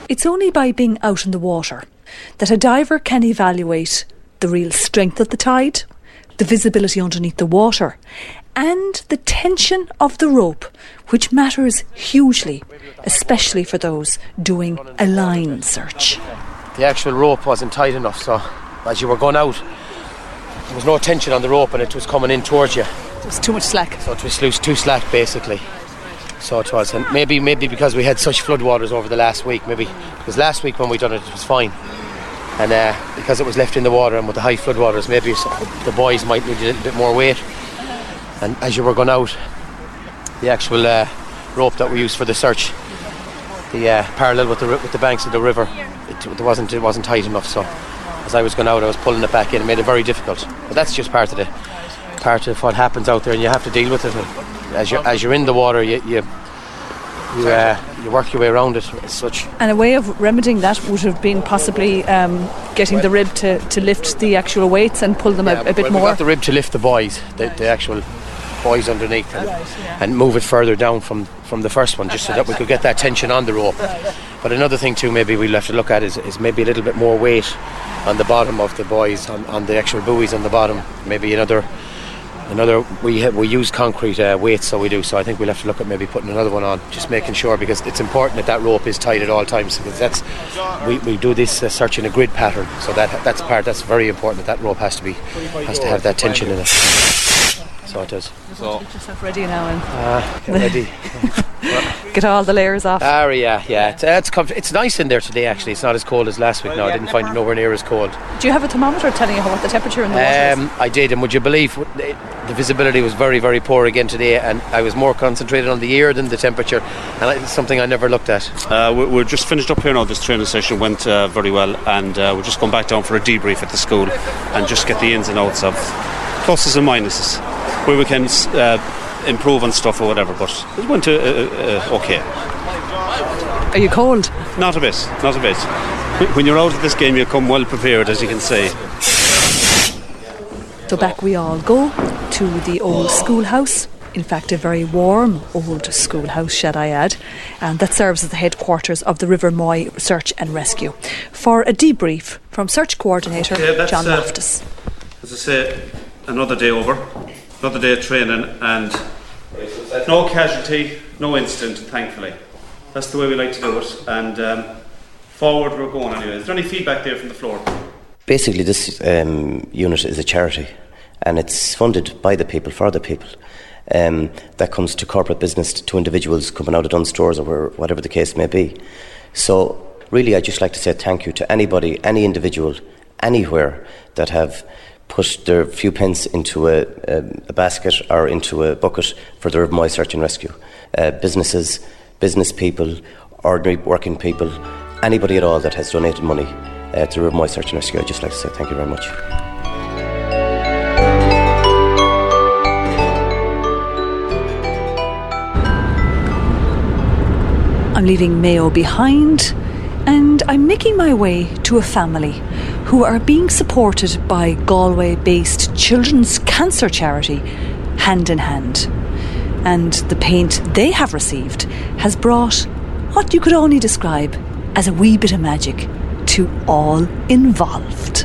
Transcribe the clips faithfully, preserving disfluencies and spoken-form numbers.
It's only by being out in the water that a diver can evaluate the real strength of the tide, the visibility underneath the water, and the tension of the rope, which matters hugely, especially for those doing a line search. The actual rope wasn't tight enough, so as you were going out, there was no tension on the rope and it was coming in towards you. There was too much slack. So it was loose, too slack basically. So it was, and maybe maybe because we had such floodwaters over the last week, maybe because last week when we done it, it was fine, and uh, because it was left in the water and with the high floodwaters, maybe the boys might need a little bit more weight. And as you were going out, the actual uh, rope that we used for the search, the uh, parallel with the with the banks of the river, it, it wasn't it wasn't tight enough. So as I was going out, I was pulling it back in. It made it very difficult. But that's just part of the part of what happens out there, and you have to deal with it. As you as you're in the water, you you you, uh, you work your way around it as such. And a way of remedying that would have been possibly um, getting the rib to, to lift the actual weights and pull them yeah, a, a bit well, more. We got the rib to lift the buoys, the, the actual buoys underneath, and, and move it further down from, from the first one, just so that we could get that tension on the rope. But another thing too, maybe we'll have to look at is, is maybe a little bit more weight on the bottom of the buoys, on, on the actual buoys on the bottom. Maybe another. Another, we ha- we use concrete uh, weights, so we do. So I think we'll have to look at maybe putting another one on, just making sure, because it's important that that rope is tight at all times. Because that's we, we do this uh, search in a grid pattern, so that that's part that's very important. That that rope has to be has to have that tension in it. So it does. So get yourself ready now and uh, get ready. Get all the layers off. Ah, yeah, yeah. It's uh, it's, comf- it's nice in there today. Actually, it's not as cold as last week. No, I didn't find it nowhere near as cold. Do you have a thermometer telling you what the temperature in the water um, is? I did, and would you believe the visibility was very, very poor again today, and I was more concentrated on the air than the temperature, and it's something I never looked at. Uh, we're, we're just finished up here now. This training session went uh, very well, and uh, we're just going back down for a debrief at the school and just get the ins and outs of pluses and minuses, where we can uh, improve on stuff or whatever. But it went uh, uh, okay. Are you cold? Not a bit, not a bit. When you're out of this game, you come well prepared, as you can see. So back we all go to the old schoolhouse. In fact, a very warm old schoolhouse, shall I add, and that serves as the headquarters of the River Moy Search and Rescue, for a debrief from Search Coordinator okay, John uh, Loftus. As I say, another day over, another day of training, and no casualty, no incident, thankfully. That's the way we like to do it, and um, forward we're going anyway. Is there any feedback there from the floor? Basically, this um, unit is a charity, and it's funded by the people, for the people. Um, that comes to corporate business, to individuals coming out of Dunnes Stores or where, whatever the case may be. So really, I'd just like to say thank you to anybody, any individual, anywhere that have put their few pence into a, a, a basket or into a bucket for the River Moy Search and Rescue. Uh, businesses, business people, ordinary working people, anybody at all that has donated money uh, to the River Moy Search and Rescue, I'd just like to say thank you very much. I'm leaving Mayo behind, and I'm making my way to a family who are being supported by Galway-based children's cancer charity Hand in Hand. And the paint they have received has brought what you could only describe as a wee bit of magic to all involved.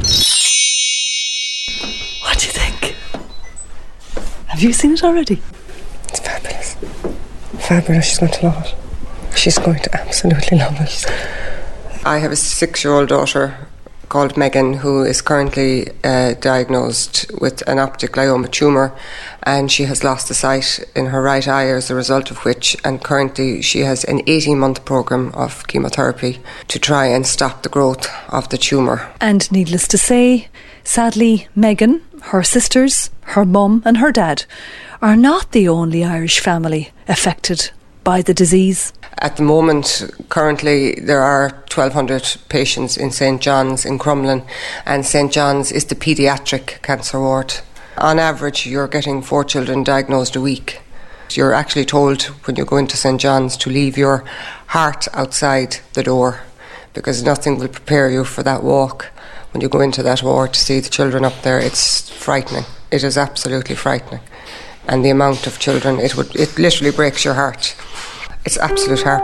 What do you think? Have you seen it already? It's fabulous. Fabulous. She's going to love it. She's going to absolutely love it. I have a six-year-old daughter called Megan, who is currently uh, diagnosed with an optic glioma tumour, and she has lost the sight in her right eye as a result of which, and currently she has an eighteen-month programme of chemotherapy to try and stop the growth of the tumour. And needless to say, sadly, Megan, her sisters, her mum and her dad are not the only Irish family affected by the disease. At the moment, currently, there are twelve hundred patients in Saint John's in Crumlin, and Saint John's is the paediatric cancer ward. On average, you're getting four children diagnosed a week. You're actually told when you go into Saint John's to leave your heart outside the door, because nothing will prepare you for that walk. When you go into that ward to see the children up there, it's frightening. It is absolutely frightening. And the amount of children, it would it literally breaks your heart. It's absolute heart.